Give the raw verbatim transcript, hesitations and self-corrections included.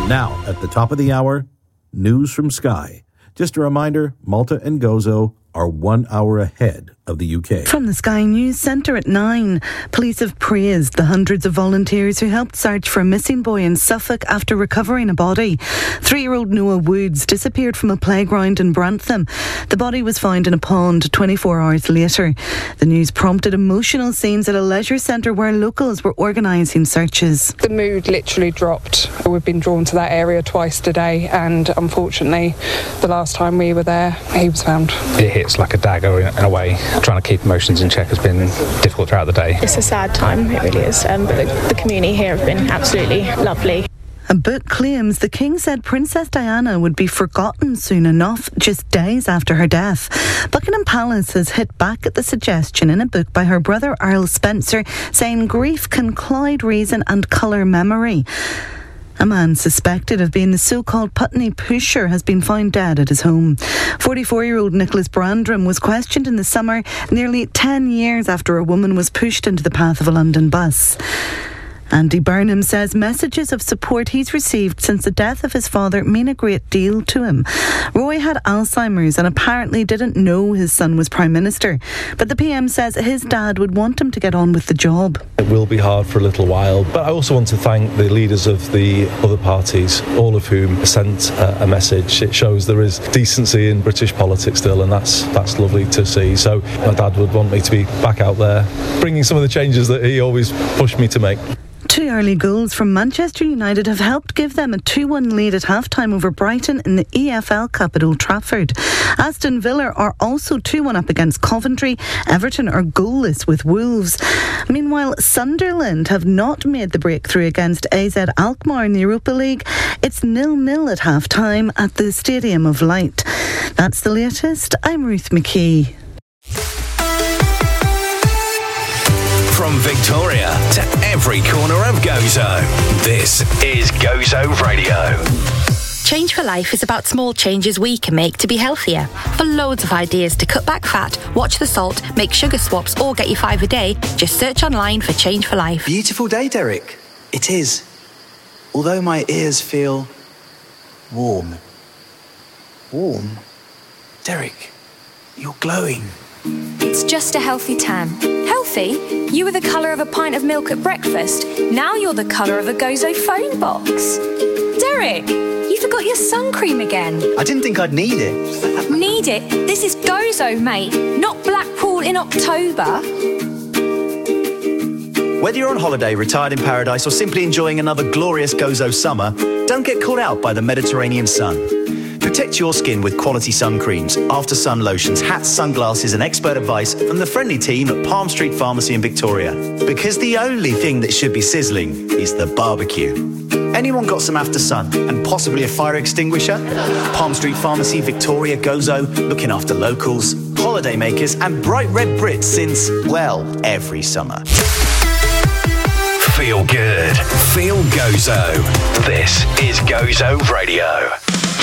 And now, at the top of the hour, news from Sky. Just a reminder, Malta and Gozo are one hour ahead of the U K. From the Sky News Centre at nine, police have praised the hundreds of volunteers who helped search for a missing boy in Suffolk after recovering a body. Three-year-old Noah Woods disappeared from a playground in Brantham. The body was found in a pond twenty-four hours later. The news prompted emotional scenes at a leisure centre where locals were organising searches. The mood literally dropped. We've been drawn to that area twice today, and unfortunately, the last time we were there, he was found. It hits like a dagger in a way. Trying to keep emotions in check has been difficult throughout the day. It's a sad time, it really is, um, but the, the community here have been absolutely lovely. A book claims the King said Princess Diana would be forgotten soon enough, just days after her death. Buckingham Palace has hit back at the suggestion in a book by her brother Earl Spencer, saying grief can cloud reason and colour memory. A man suspected of being the so-called Putney pusher has been found dead at his home. forty-four-year-old Nicholas Brandram was questioned in the summer, nearly ten years after a woman was pushed into the path of a London bus. Andy Burnham says messages of support he's received since the death of his father mean a great deal to him. Roy had Alzheimer's and apparently didn't know his son was Prime Minister. But the P M says his dad would want him to get on with the job. It will be hard for a little while, but I also want to thank the leaders of the other parties, all of whom sent uh, a message. It shows there is decency in British politics still, and that's that's lovely to see. So my dad would want me to be back out there, bringing some of the changes that he always pushed me to make. Two early goals from Manchester United have helped give them a two one lead at half-time over Brighton in the E F L Cup at Old Trafford. Aston Villa are also two one up against Coventry. Everton are goalless with Wolves. Meanwhile, Sunderland have not made the breakthrough against A Z Alkmaar in the Europa League. It's nil nil at half-time at the Stadium of Light. That's the latest. I'm Ruth McKee. From Victoria to every corner of Gozo, this is Gozo Radio. Change for Life is about small changes we can make to be healthier. For loads of ideas to cut back fat, watch the salt, make sugar swaps or get you five a day, just search online for Change for Life. Beautiful day, Derek. It is. Although my ears feel warm. Warm? Derek, you're glowing. It's just a healthy tan. Healthy? You were the colour of a pint of milk at breakfast. Now you're the colour of a Gozo phone box. Derek, you forgot your sun cream again. I didn't think I'd need it. Need it? This is Gozo, mate, not Blackpool in October. Whether you're on holiday, retired in paradise, or simply enjoying another glorious Gozo summer, don't get caught out by the Mediterranean sun. Protect your skin with quality sun creams, after-sun lotions, hats, sunglasses and expert advice from the friendly team at Palm Street Pharmacy in Victoria. Because the only thing that should be sizzling is the barbecue. Anyone got some after-sun and possibly a fire extinguisher? Palm Street Pharmacy, Victoria, Gozo, looking after locals, holiday makers and bright red Brits since, well, every summer. Feel good. Feel Gozo. This is Gozo Radio.